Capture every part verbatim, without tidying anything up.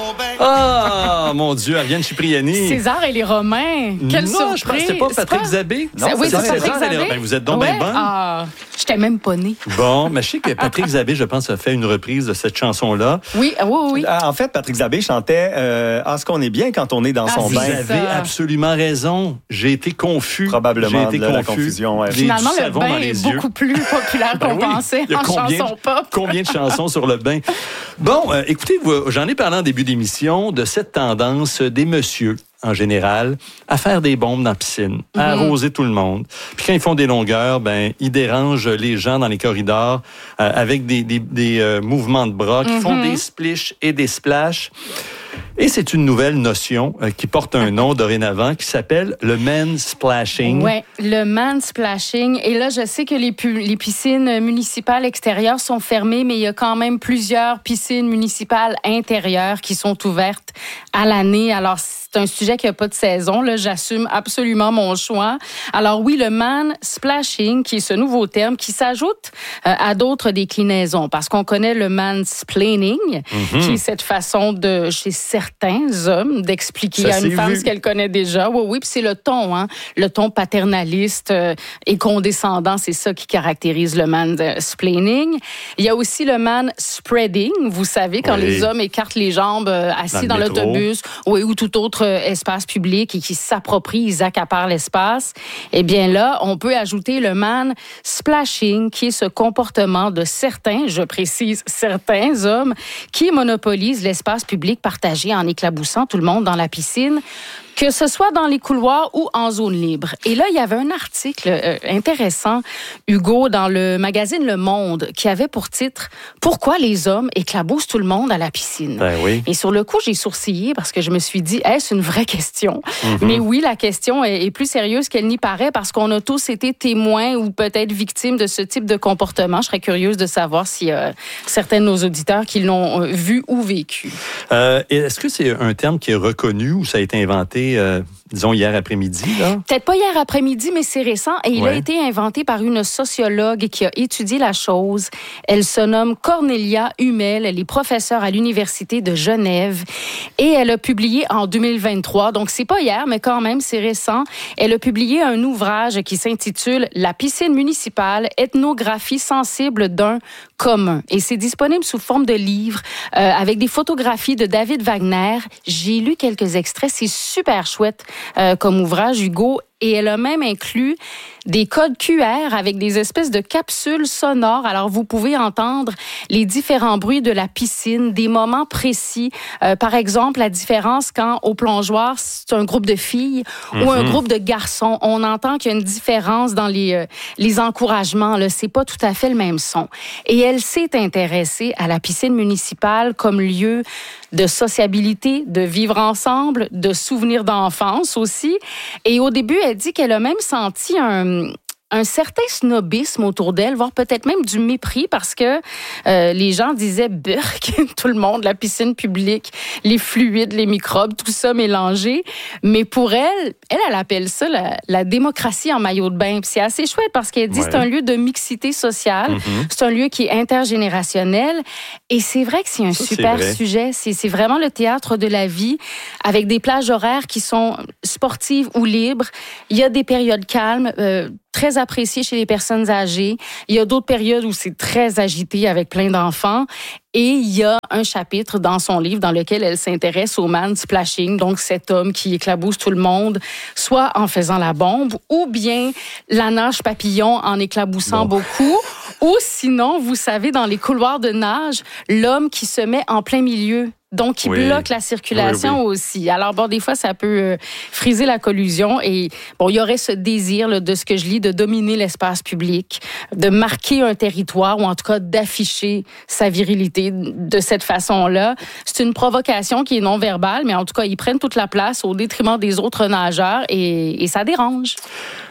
Ah, mon Dieu, Ariane Cipriani. César et les Romains. Quelle non, surprise. je pensais pas Patrick Zabé. Non, oui, c'est Patrick César Zabé. et les... ben, vous êtes donc ouais. bien bonne. Ah, j'étais même pas née. Bon, mais je sais que Patrick Zabé, je pense, a fait une reprise de cette chanson-là. Oui, oui, oui. En fait, Patrick Zabé chantait euh, « Ah, ce qu'on est bien quand on est dans ah, son Vous bain ». avez absolument raison. J'ai été confus. Probablement J'ai été de confus. la confusion. Ouais. Finalement, le bain est yeux. beaucoup plus populaire qu'on ben oui. pensait en combien, chanson pop. Combien de chansons sur le bain? Bon, euh, écoutez, vous, j'en ai parlé en début d'émission de cette tendance des messieurs, en général, à faire des bombes dans la piscine, à Mm-hmm. arroser tout le monde. Puis quand ils font des longueurs, ben ils dérangent les gens dans les corridors euh, avec des, des, des euh, mouvements de bras qui mm-hmm. font des splishs et des splashs. Et c'est une nouvelle notion euh, qui porte un nom dorénavant qui s'appelle le mansplashing. Oui, le mansplashing. Et là, je sais que les, pu- les piscines municipales extérieures sont fermées, mais il y a quand même plusieurs piscines municipales intérieures qui sont ouvertes à l'année. Alors, c'est un sujet qui n'a pas de saison. Là, j'assume absolument mon choix. Alors oui, le mansplashing, qui est ce nouveau terme qui s'ajoute euh, à d'autres déclinaisons, parce qu'on connaît le mansplaining, mm-hmm. qui est cette façon de, chez certains hommes, d'expliquer Ça à une femme vu. ce qu'elle connaît déjà. Oui, oui, puis c'est le ton, hein, le ton paternaliste euh, et condescendant, c'est ça qui caractérise le mansplaining. Il y a aussi le manspreading, vous savez, quand oui. les hommes écartent les jambes euh, assis dans, dans l'autobus, oui, ou tout autre espace public et qui s'approprient, ils accaparent l'espace. Eh bien là, on peut ajouter le mansplashing, qui est ce comportement de certains, je précise certains hommes, qui monopolisent l'espace public partagé en éclaboussant tout le monde dans la piscine, que ce soit dans les couloirs ou en zone libre. Et là, il y avait un article euh, intéressant, Hugo, dans le magazine Le Monde, qui avait pour titre « Pourquoi les hommes éclaboussent tout le monde à la piscine ?» Ben oui. Et sur le coup, j'ai sourcillé parce que je me suis dit « Est-ce une vraie question? Mm-hmm. » Mais oui, la question est, est plus sérieuse qu'elle n'y paraît parce qu'on a tous été témoins ou peut-être victimes de ce type de comportement. Je serais curieuse de savoir si euh, certains de nos auditeurs qui l'ont euh, vu ou vécu. Euh, est-ce que c'est un terme qui est reconnu ou ça a été inventé Euh, disons, hier après-midi, là? Peut-être pas hier après-midi, mais c'est récent. Et il ouais. a été inventé par une sociologue qui a étudié la chose. Elle se nomme Cornelia Hummel. Elle est professeure à l'Université de Genève. Et elle a publié en deux mille vingt-trois, donc c'est pas hier, mais quand même, c'est récent. Elle a publié un ouvrage qui s'intitule « La piscine municipale, ethnographie sensible d'un commun ». Et c'est disponible sous forme de livre euh, avec des photographies de David Wagner. J'ai lu quelques extraits. C'est super chouette euh, comme ouvrage, Hugo. Et elle a même inclus des codes Q R avec des espèces de capsules sonores. Alors, vous pouvez entendre les différents bruits de la piscine, des moments précis. Euh, par exemple, la différence quand au plongeoir, c'est un groupe de filles mm-hmm. ou un groupe de garçons. On entend qu'il y a une différence dans les, euh, les encouragements. Là, c'est pas tout à fait le même son. Et elle s'est intéressée à la piscine municipale comme lieu de sociabilité, de vivre ensemble, de souvenirs d'enfance aussi. Et au début, elle dit qu'elle a même senti un... un certain snobisme autour d'elle, voire peut-être même du mépris parce que euh, les gens disaient « burk », tout le monde, la piscine publique, les fluides, les microbes, tout ça mélangé. Mais pour elle, elle, elle appelle ça la, la démocratie en maillot de bain. Puis c'est assez chouette parce qu'elle dit ouais. c'est un lieu de mixité sociale, mm-hmm. c'est un lieu qui est intergénérationnel. Et c'est vrai que c'est un ça, super c'est sujet. C'est, c'est vraiment le théâtre de la vie avec des plages horaires qui sont sportives ou libres. Il y a des périodes calmes, euh, très apprécié chez les personnes âgées. Il y a d'autres périodes où c'est très agité avec plein d'enfants. Et il y a un chapitre dans son livre dans lequel elle s'intéresse au mansplashing, donc cet homme qui éclabousse tout le monde, soit en faisant la bombe, ou bien la nage papillon en éclaboussant bon. beaucoup, ou sinon, vous savez, dans les couloirs de nage, l'homme qui se met en plein milieu. Donc, qui oui. bloque la circulation oui, oui. aussi. Alors, bon, des fois, ça peut euh, friser la collusion. Et bon, il y aurait ce désir, là, de ce que je lis, de dominer l'espace public, de marquer un territoire ou en tout cas d'afficher sa virilité de cette façon-là. C'est une provocation qui est non-verbale, mais en tout cas, ils prennent toute la place au détriment des autres nageurs et, et ça dérange.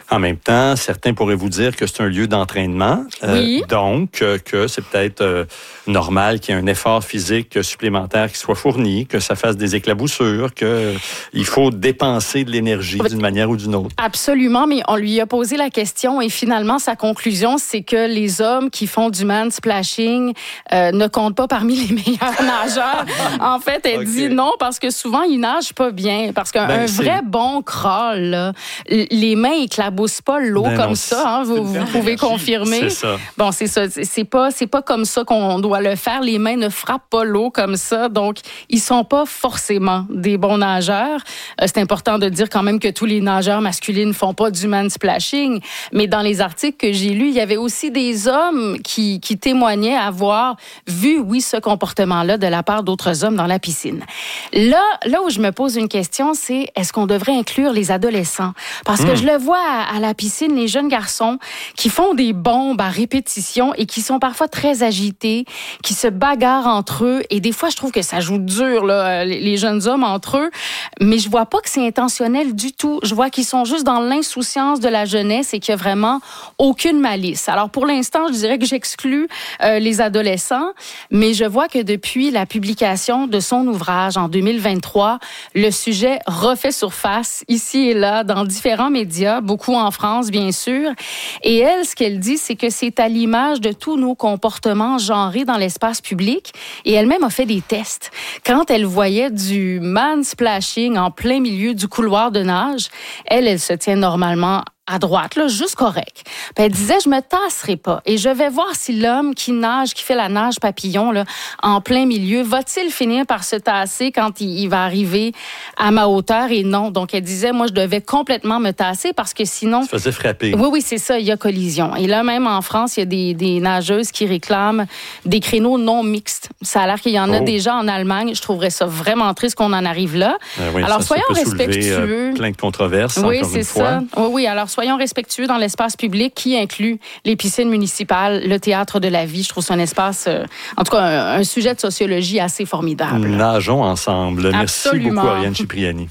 En même temps, certains pourraient vous dire que c'est un lieu d'entraînement. Oui. Euh, donc, euh, que c'est peut-être euh, normal qu'il y ait un effort physique supplémentaire qui soit fourni, que ça fasse des éclaboussures, qu'il faut dépenser de l'énergie d'une manière ou d'une autre. Absolument, mais on lui a posé la question et finalement, sa conclusion, c'est que les hommes qui font du mansplashing euh, ne comptent pas parmi les meilleurs nageurs. En fait, elle okay. dit non parce que souvent, ils nagent pas bien. Parce qu'un ben, vrai bon crawl, là, les mains éclaboussent pas l'eau ben comme non, ça, hein, vous, vous pouvez confirmer. C'est ça. Bon, c'est ça. C'est pas, c'est pas comme ça qu'on doit le faire. Les mains ne frappent pas l'eau comme ça, donc ils sont pas forcément des bons nageurs. Euh, c'est important de dire quand même que tous les nageurs masculins ne font pas du mansplashing, mais dans les articles que j'ai lus, il y avait aussi des hommes qui, qui témoignaient avoir vu, oui, ce comportement-là de la part d'autres hommes dans la piscine. Là, là où je me pose une question, c'est est-ce qu'on devrait inclure les adolescents? Parce que mmh. je le vois à, à la piscine, les jeunes garçons qui font des bombes à répétition et qui sont parfois très agités, qui se bagarrent entre eux. Et des fois, je trouve que ça joue dur, là, les jeunes hommes entre eux. Mais je vois pas que c'est intentionnel du tout. Je vois qu'ils sont juste dans l'insouciance de la jeunesse et qu'il y a vraiment aucune malice. Alors, pour l'instant, je dirais que j'exclus euh, les adolescents, mais je vois que depuis la publication de son ouvrage en deux mille vingt-trois, le sujet refait surface ici et là dans différents médias, beaucoup en France, bien sûr. Et elle, ce qu'elle dit, c'est que c'est à l'image de tous nos comportements genrés dans l'espace public. Et elle-même a fait des tests. Quand elle voyait du mansplashing en plein milieu du couloir de nage, elle, elle se tient normalement à droite, là, juste correct. Puis elle disait, je me tasserai pas et je vais voir si l'homme qui nage, qui fait la nage papillon là, en plein milieu, va-t-il finir par se tasser quand il, il va arriver à ma hauteur? Et non. Donc, elle disait, moi, je devais complètement me tasser parce que sinon... Ça faisait frapper. Oui, oui, c'est ça, il y a collision. Et là, même en France, il y a des, des nageuses qui réclament des créneaux non mixtes. Ça a l'air qu'il y en a oh. déjà en Allemagne. Je trouverais ça vraiment triste qu'on en arrive là. Euh, oui, alors, ça, soyons ça peut respectueux. Soulever, euh, plein de controverses, oui, encore c'est une fois. ça. Oui, oui, alors soyons respectueux dans l'espace public qui inclut les piscines municipales, le théâtre de la vie. Je trouve ça un espace, euh, en tout cas, un, un sujet de sociologie assez formidable. Nageons ensemble. Absolument. Merci beaucoup, Ariane Cipriani.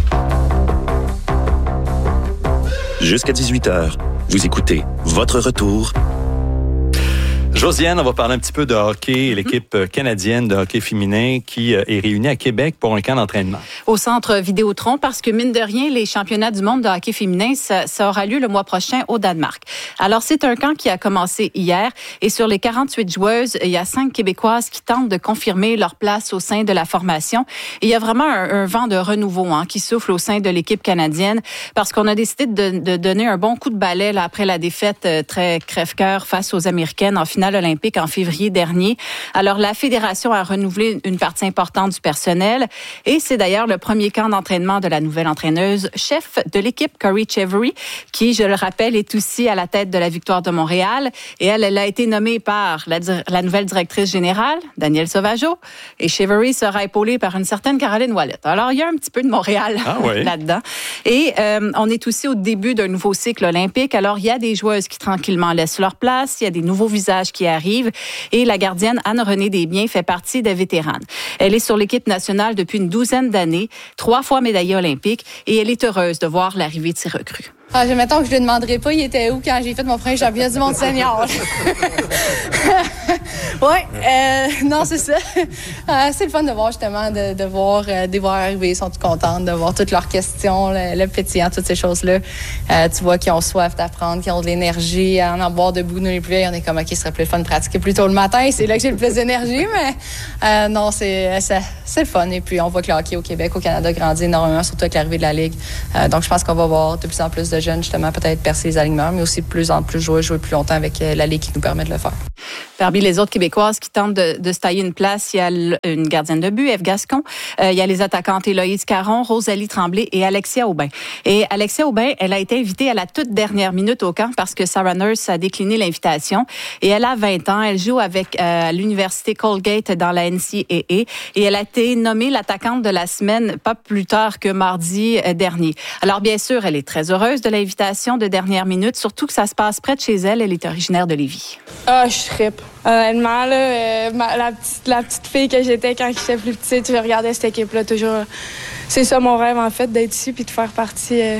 Jusqu'à dix-huit heures, vous écoutez Votre Retour. Josiane, on va parler un petit peu de hockey, l'équipe canadienne de hockey féminin qui est réunie à Québec pour un camp d'entraînement. Au centre Vidéotron, parce que mine de rien, les championnats du monde de hockey féminin, ça, ça aura lieu le mois prochain au Danemark. Alors, c'est un camp qui a commencé hier et sur les quarante-huit joueuses, il y a cinq Québécoises qui tentent de confirmer leur place au sein de la formation. Et il y a vraiment un, un vent de renouveau hein, qui souffle au sein de l'équipe canadienne parce qu'on a décidé de, de donner un bon coup de balai là, après la défaite euh, très crève-cœur face aux Américaines en finale olympique en février dernier. Alors, la Fédération a renouvelé une partie importante du personnel et c'est d'ailleurs le premier camp d'entraînement de la nouvelle entraîneuse chef de l'équipe, Corey Chevery, qui, je le rappelle, est aussi à la tête de la victoire de Montréal. Et elle, elle a été nommée par la, la nouvelle directrice générale, Danielle Sauvageau, et Chevery sera épaulée par une certaine Caroline Ouellet. Alors, il y a un petit peu de Montréal ah oui. là-dedans. Et euh, on est aussi au début d'un nouveau cycle olympique. Alors, il y a des joueuses qui tranquillement laissent leur place, il y a des nouveaux visages qui arrive. Et la gardienne Anne-Renée Desbiens fait partie des vétéranes. Elle est sur l'équipe nationale depuis une douzaine d'années, trois fois médaillée olympique, et elle est heureuse de voir l'arrivée de ses recrues. Ah, je mettons que je lui demanderai pas, il était où quand j'ai fait mon premier championnat du monde senior. ouais, euh, non, c'est ça. Euh, c'est le fun de voir justement, de, de voir euh, des voir arriver, ils sont toutes contentes, de voir toutes leurs questions, le, le pétillant, toutes ces choses-là. Euh, tu vois qu'ils ont soif d'apprendre, qu'ils ont de l'énergie, à en avoir debout, nous les plus vieilles, on est comme, OK, ce serait plus le fun de pratiquer plus tôt le matin, c'est là que j'ai le plus d'énergie, mais euh, non, c'est, c'est, c'est le fun. Et puis, on voit que le hockey au Québec, au Canada, grandit énormément, surtout avec l'arrivée de la Ligue. Euh, donc, je pense qu'on va voir de plus en plus de jeunes, justement, peut-être percer les alignements, mais aussi de plus en plus jouer, jouer plus longtemps avec la Ligue qui nous permet de le faire. Parmi les autres Québécoises qui tentent de, de se tailler une place, il y a une gardienne de but, Ève Gascon. Euh, il y a les attaquantes Héloïse Caron, Rosalie Tremblay et Alexia Aubin. Et Alexia Aubin, elle a été invitée à la toute dernière minute au camp parce que Sarah Nurse a décliné l'invitation. Et elle a vingt ans. Elle joue avec euh, l'université Colgate dans la N C A A. Et elle a été nommée l'attaquante de la semaine pas plus tard que mardi euh, dernier. Alors, bien sûr, elle est très heureuse de l'invitation de dernière minute, surtout que ça se passe près de chez elle. Elle est originaire de Lévis. Ah, je trippe. Honnêtement, là, euh, ma, la, petite, la petite fille que j'étais quand j'étais plus petite, je regardais cette équipe-là toujours. C'est ça mon rêve, en fait, d'être ici puis de faire partie euh,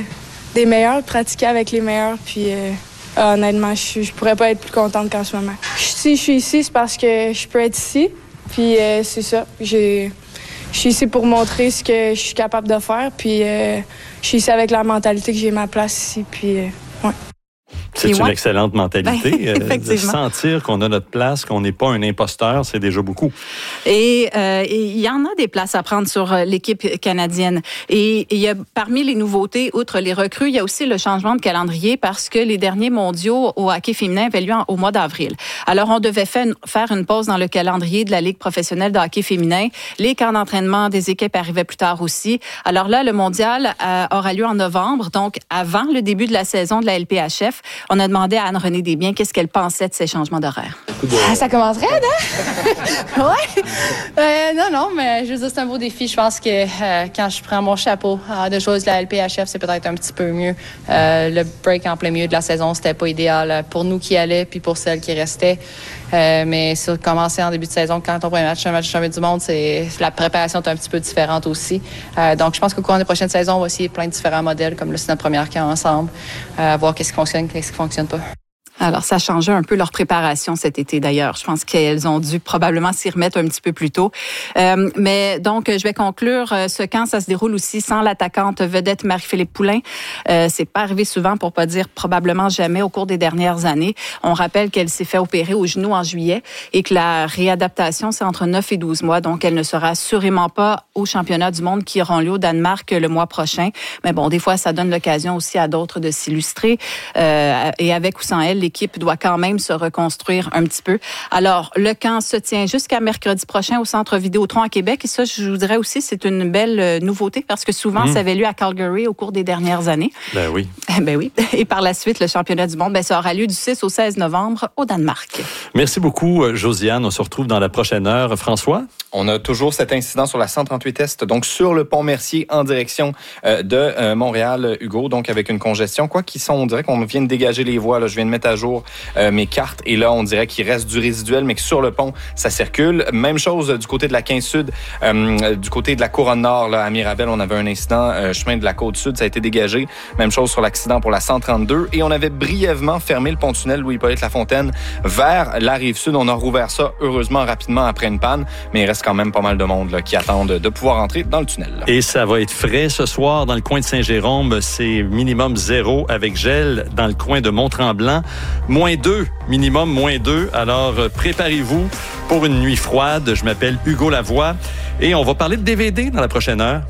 des meilleurs, pratiquer avec les meilleurs. Puis euh, honnêtement, je, je pourrais pas être plus contente qu'en ce moment. Si je suis ici, c'est parce que je peux être ici. Puis euh, c'est ça. J'ai, je suis ici pour montrer ce que je suis capable de faire. Puis euh, je suis ici avec la mentalité que j'ai ma place ici. Puis euh, ouais. C'est une ouais. excellente mentalité. Ben, de sentir qu'on a notre place, qu'on n'est pas un imposteur, c'est déjà beaucoup. Et euh, il y en a des places à prendre sur l'équipe canadienne. Et il y a parmi les nouveautés, outre les recrues, il y a aussi le changement de calendrier parce que les derniers mondiaux au hockey féminin avaient lieu au mois d'avril. Alors, on devait faire une pause dans le calendrier de la Ligue professionnelle de hockey féminin. Les camps d'entraînement des équipes arrivaient plus tard aussi. Alors là, le mondial euh, aura lieu en novembre, donc avant le début de la saison de la L P H F. On a demandé à Anne-Renée Desbiens qu'est-ce qu'elle pensait de ces changements d'horaire. Ah, ça commence raide, hein? ouais. Euh, non, non, mais je veux dire, c'est un beau défi. Je pense que euh, quand je prends mon chapeau euh, de joueuse de la L P H F, c'est peut-être un petit peu mieux. Euh, le break en plein milieu de la saison, c'était pas idéal pour nous qui allaient puis pour celles qui restaient. Euh, mais sur commencer en début de saison, quand on prend un match, un match de championnat du monde, c'est la préparation est un petit peu différente aussi. Euh, donc, je pense qu'au cours des prochaines saisons, on va essayer plein de différents modèles, comme le c'est notre première camp ensemble, euh, voir qu'est-ce qui fonctionne, qu'est-ce qui fonctionne pas. Alors, ça changeait un peu leur préparation cet été, d'ailleurs. Je pense qu'elles ont dû probablement s'y remettre un petit peu plus tôt. Euh, mais donc, je vais conclure. Ce camp, ça se déroule aussi sans l'attaquante vedette Marie-Philippe Poulin. Euh, c'est pas arrivé souvent, pour pas dire probablement jamais, au cours des dernières années. On rappelle qu'elle s'est fait opérer au genou en juillet et que la réadaptation, c'est entre neuf et douze mois. Donc, elle ne sera assurément pas aux championnats du monde qui auront lieu au Danemark le mois prochain. Mais bon, des fois, ça donne l'occasion aussi à d'autres de s'illustrer. Euh, et avec ou sans elle, les l'équipe doit quand même se reconstruire un petit peu. Alors, le camp se tient jusqu'à mercredi prochain au Centre Vidéotron à Québec. Et ça, je vous dirais aussi, c'est une belle nouveauté parce que souvent, mmh. ça avait lieu à Calgary au cours des dernières années. Ben oui. Ben oui. Et par la suite, le championnat du monde, ben, ça aura lieu du six au seize novembre au Danemark. Merci beaucoup, Josiane. On se retrouve dans la prochaine heure. François? On a toujours cet incident sur la cent trente-huit Est, donc sur le pont Mercier en direction euh, de euh, Montréal, Hugo, donc avec une congestion. Quoi qu'ils sont, on dirait qu'on vient de dégager les voies. Là, je viens de mettre à jour euh, mes cartes et là, on dirait qu'il reste du résiduel, mais que sur le pont, ça circule. Même chose du côté de la quinze Sud, euh, du côté de la Couronne Nord, là, à Mirabel, on avait un incident, euh, chemin de la Côte-Sud, ça a été dégagé. Même chose sur l'accident pour la cent trente-deux. Et on avait brièvement fermé le pont-tunnel Louis-Hippolyte Lafontaine vers la Rive-Sud. On a rouvert ça, heureusement, rapidement après une panne, mais il reste quand même pas mal de monde là, qui attendent de pouvoir entrer dans le tunnel. Là. Et ça va être frais ce soir dans le coin de Saint-Jérôme. C'est minimum zéro avec gel. Dans le coin de Mont-Tremblant, moins deux, minimum moins deux. Alors, préparez-vous pour une nuit froide. Je m'appelle Hugo Lavoie et on va parler de D V D dans la prochaine heure.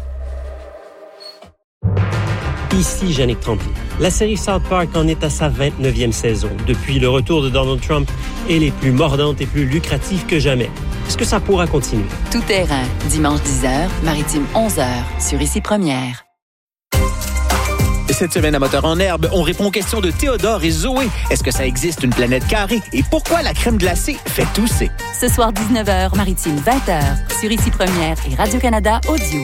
Ici Yannick Tremblay. La série South Park en est à sa vingt-neuvième saison. Depuis le retour de Donald Trump, elle est plus mordante et plus lucrative que jamais. Est-ce que ça pourra continuer? Tout terrain, dimanche dix heures, Maritime onze heures, sur Ici Première. Cette semaine à Moteur en herbe, on répond aux questions de Théodore et Zoé. Est-ce que ça existe une planète carrée? Et pourquoi la crème glacée fait tousser? Ce soir dix-neuf heures, Maritime vingt heures, sur Ici Première et Radio-Canada Audio.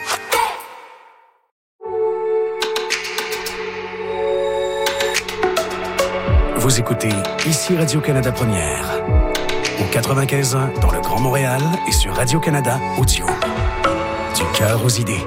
Vous écoutez Ici Radio-Canada Première. Au quatre-vingt-quinze ans dans le Grand Montréal et sur Radio-Canada Audio. Du cœur aux idées.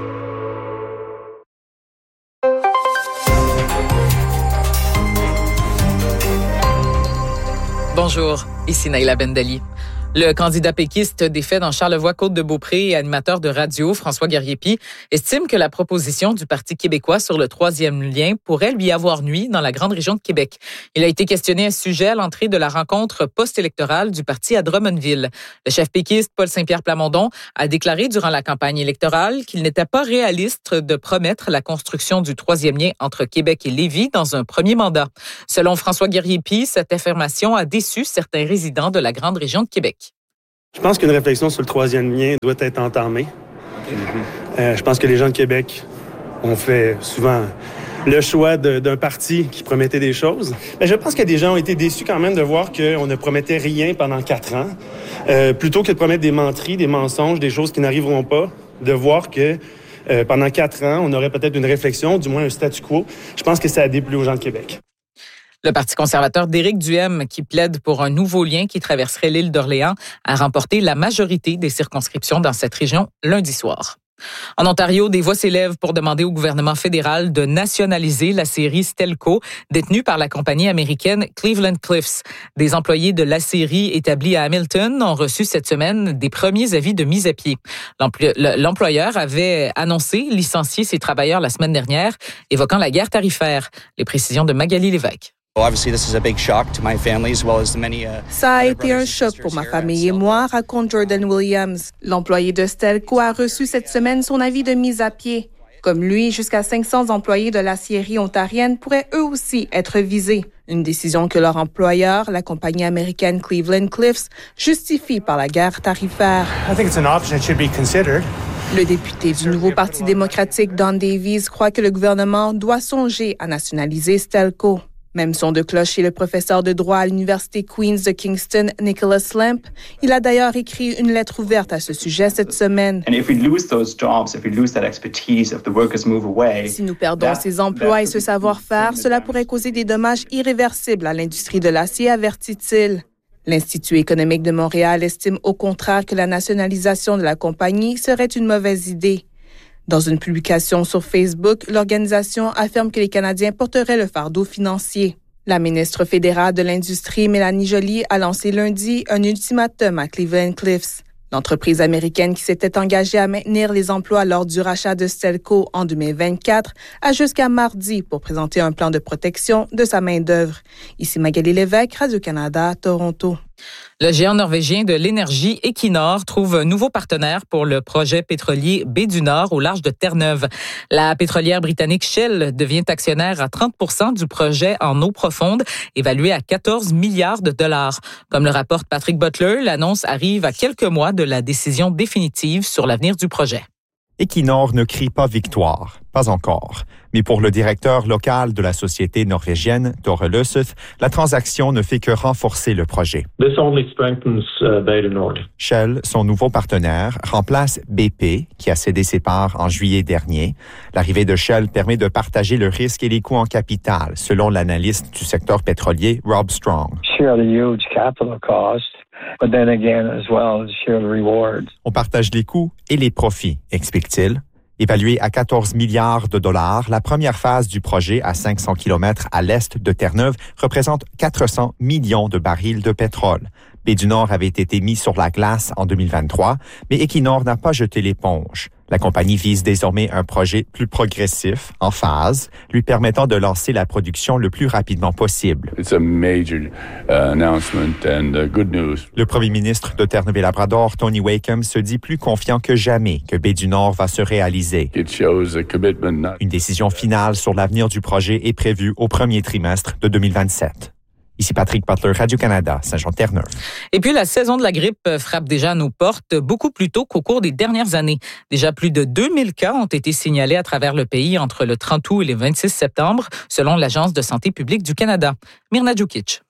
Bonjour, ici Naïla Bendali. Le candidat péquiste défait dans Charlevoix-Côte-de-Beaupré et animateur de radio, François Garriépi, estime que la proposition du Parti québécois sur le troisième lien pourrait lui avoir nui dans la grande région de Québec. Il a été questionné à ce sujet à l'entrée de la rencontre post-électorale du parti à Drummondville. Le chef péquiste, Paul Saint-Pierre Plamondon, a déclaré durant la campagne électorale qu'il n'était pas réaliste de promettre la construction du troisième lien entre Québec et Lévis dans un premier mandat. Selon François Garriépi, cette affirmation a déçu certains résidents de la grande région de Québec. Je pense qu'une réflexion sur le troisième lien doit être entamée. Euh, je pense que les gens de Québec ont fait souvent le choix de, d'un parti qui promettait des choses. Mais je pense que des gens ont été déçus quand même de voir qu'on ne promettait rien pendant quatre ans. Euh, plutôt que de promettre des menteries, des mensonges, des choses qui n'arriveront pas, de voir que euh, pendant quatre ans, on aurait peut-être une réflexion, du moins un statu quo. Je pense que ça a déplu aux gens de Québec. Le Parti conservateur d'Éric Duhaime, qui plaide pour un nouveau lien qui traverserait l'île d'Orléans, a remporté la majorité des circonscriptions dans cette région lundi soir. En Ontario, des voix s'élèvent pour demander au gouvernement fédéral de nationaliser la série Stelco, détenue par la compagnie américaine Cleveland Cliffs. Des employés de la série établis à Hamilton ont reçu cette semaine des premiers avis de mise à pied. L'employeur avait annoncé licencier ses travailleurs la semaine dernière, évoquant la guerre tarifaire. Les précisions de Magali Lévesque. Ça a été un choc pour ma famille et moi, raconte Jordan Williams. L'employé de Stelco a reçu cette semaine son avis de mise à pied. Comme lui, jusqu'à cinq cents employés de l'acierie ontarienne pourraient eux aussi être visés. Une décision que leur employeur, la compagnie américaine Cleveland Cliffs, justifie par la guerre tarifaire. I think it's an option that should be considered. Le député du nouveau Parti démocratique, Don Davies, croit que le gouvernement doit songer à nationaliser Stelco. Même son de cloche chez le professeur de droit à l'Université Queen's de Kingston, Nicholas Lamp. Il a d'ailleurs écrit une lettre ouverte à ce sujet cette semaine. Si nous perdons ces emplois et ce savoir-faire, cela pourrait causer des dommages irréversibles à l'industrie de l'acier, avertit-il. L'Institut économique de Montréal estime au contraire que la nationalisation de la compagnie serait une mauvaise idée. Dans une publication sur Facebook, l'organisation affirme que les Canadiens porteraient le fardeau financier. La ministre fédérale de l'Industrie, Mélanie Joly, a lancé lundi un ultimatum à Cleveland Cliffs. L'entreprise américaine qui s'était engagée à maintenir les emplois lors du rachat de Stelco en deux mille vingt-quatre a jusqu'à mardi pour présenter un plan de protection de sa main-d'œuvre. Ici Magali Lévesque, Radio-Canada, Toronto. Le géant norvégien de l'énergie Equinor trouve un nouveau partenaire pour le projet pétrolier Baie du Nord au large de Terre-Neuve. La pétrolière britannique Shell devient actionnaire à trente pour cent du projet en eau profonde, évalué à quatorze milliards de dollars. Comme le rapporte Patrick Butler, l'annonce arrive à quelques mois de la décision définitive sur l'avenir du projet. Equinor ne crie pas victoire, pas encore. Mais pour le directeur local de la société norvégienne, Tore Løseth, la transaction ne fait que renforcer le projet. This only strengthens uh, Bay du Nord. Shell, son nouveau partenaire, remplace B P, qui a cédé ses parts en juillet dernier. L'arrivée de Shell permet de partager le risque et les coûts en capital, selon l'analyste du secteur pétrolier, Rob Strong. Share the huge capital cost. But then again, as well, share the rewards. On partage les coûts et les profits, explique-t-il. Évaluée à quatorze milliards de dollars, la première phase du projet à cinq cents kilomètres à l'est de Terre-Neuve représente quatre cents millions de barils de pétrole. Baie du Nord avait été mis sur la glace en deux mille vingt-trois, mais Equinor n'a pas jeté l'éponge. La compagnie vise désormais un projet plus progressif, en phase, lui permettant de lancer la production le plus rapidement possible. It's a major uh, announcement and uh, good news. Le premier ministre de Terre-Neuve et Labrador, Tony Wakeham, se dit plus confiant que jamais que Baie du Nord va se réaliser. It shows a commitment not... Une décision finale sur l'avenir du projet est prévue au premier trimestre de deux mille vingt-sept. Ici Patrick Butler, Radio-Canada, Saint-Jean-Terre-Neuve. Et puis, la saison de la grippe frappe déjà à nos portes beaucoup plus tôt qu'au cours des dernières années. Déjà plus de deux mille cas ont été signalés à travers le pays entre le trente août et le vingt-six septembre, selon l'Agence de santé publique du Canada. Mirna Djukic.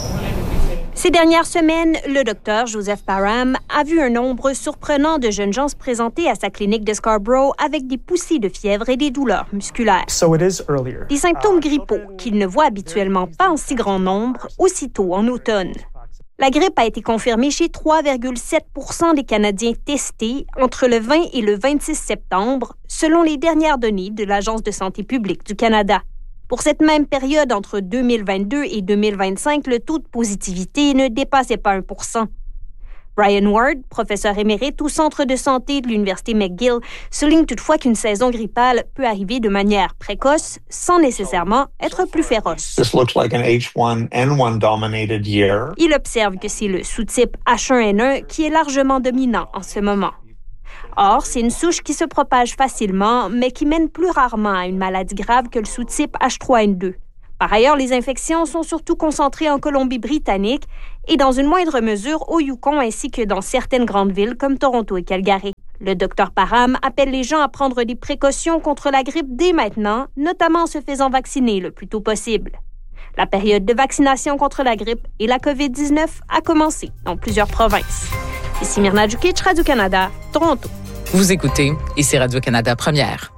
Ces dernières semaines, le docteur Joseph Parham a vu un nombre surprenant de jeunes gens se présenter à sa clinique de Scarborough avec des poussées de fièvre et des douleurs musculaires. So it is earlier. Des symptômes grippaux qu'il ne voit habituellement pas en si grand nombre, aussitôt en automne. La grippe a été confirmée chez trois virgule sept pour cent des Canadiens testés entre le vingt et le vingt-six septembre, selon les dernières données de l'Agence de santé publique du Canada. Pour cette même période, entre deux mille vingt-deux et deux mille vingt-cinq, le taux de positivité ne dépassait pas un pour cent. Brian Ward, professeur émérite au Centre de santé de l'Université McGill, souligne toutefois qu'une saison grippale peut arriver de manière précoce, sans nécessairement être plus féroce. This looks like an H one N one dominated year. Il observe que c'est le sous-type H un N un qui est largement dominant en ce moment. Or, c'est une souche qui se propage facilement, mais qui mène plus rarement à une maladie grave que le sous-type H trois N deux. Par ailleurs, les infections sont surtout concentrées en Colombie-Britannique et dans une moindre mesure au Yukon ainsi que dans certaines grandes villes comme Toronto et Calgary. Le docteur Parham appelle les gens à prendre des précautions contre la grippe dès maintenant, notamment en se faisant vacciner le plus tôt possible. La période de vaccination contre la grippe et la covid dix-neuf a commencé dans plusieurs provinces. Ici Mirna Djukic, Radio-Canada, Toronto. Vous écoutez, ici Radio-Canada Première.